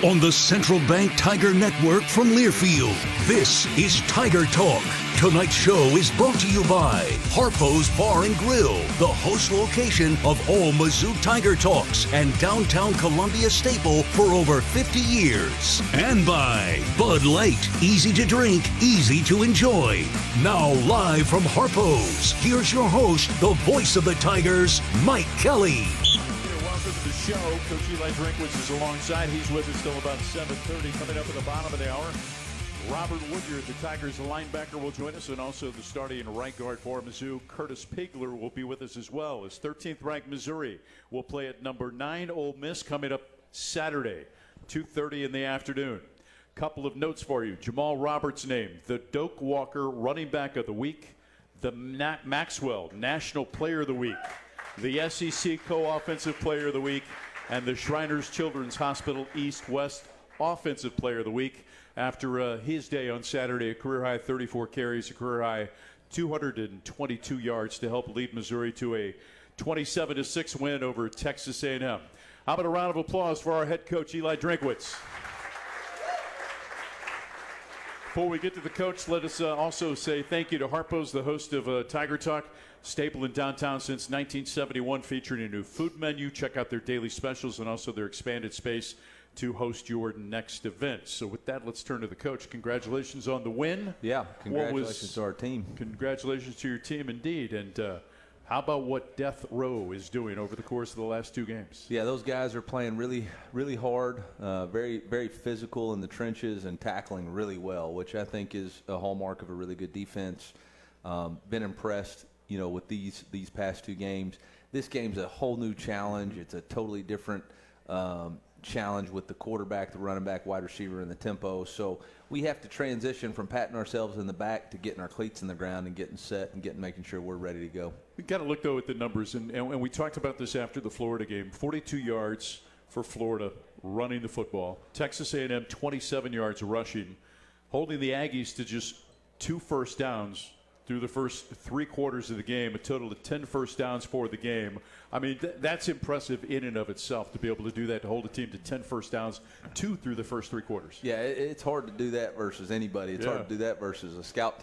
on the Central Bank Tiger Network from Learfield. This is Tiger Talk. Tonight's show is brought to you by Harpo's Bar and Grill, the host location of all Mizzou Tiger Talks and downtown Columbia staple for over 50 years. And by Bud Light, easy to drink, easy to enjoy. Now live from Harpo's, here's your host, the voice of the Tigers, Mike Kelly. Welcome to the show. Coach Eli Drinkwitz is alongside. He's with us till about 7:30. Coming up at the bottom of the hour, Robert Woodyard, the Tigers linebacker, will join us, and also the starting right guard for Mizzou, Curtis Pigler, will be with us as well. As 13th-ranked Missouri will play at number 9 Ole Miss coming up Saturday, 2:30 in the afternoon. Couple of notes for you. Jamal Roberts named the Doak Walker Running Back of the Week, the Maxwell National Player of the Week, the SEC Co-Offensive Player of the Week, and the Shriners Children's Hospital East-West Offensive Player of the Week after his day on Saturday, a career-high 34 carries, a career-high 222 yards to help lead Missouri to a 27-6 win over Texas A&M. How about a round of applause for our head coach, Eli Drinkwitz? Before we get to the coach, let us also say thank you to Harpo's, the host of Tiger Talk, staple in downtown since 1971, featuring a new food menu. Check out their daily specials and also their expanded space to host your next event. So with that, let's turn to the coach. Congratulations on the win. Yeah, congratulations to our team. Congratulations to your team, indeed. And how about what Death Row is doing over the course of the last 2 games? Yeah, those guys are playing really, really hard, very, very physical in the trenches and tackling really well, which I think is a hallmark of a really good defense. Been impressed, with these past 2 games. This game's a whole new challenge. It's a totally different challenge with the quarterback, the running back, wide receiver, and the tempo. So we have to transition from patting ourselves in the back to getting our cleats in the ground and getting set and making sure we're ready to go. We got to look, though, at the numbers, and we talked about this after the Florida game. 42 yards for Florida running the football. Texas A&M 27 yards rushing, holding the Aggies to just 2 first downs through the first 3 quarters of the game, a total of 10 first downs for the game. I mean, that's impressive in and of itself to be able to do that, to hold a team to 10 first downs, 2 through the first 3 quarters. Yeah, it's hard to do that versus anybody. It's hard to do that versus a scout team.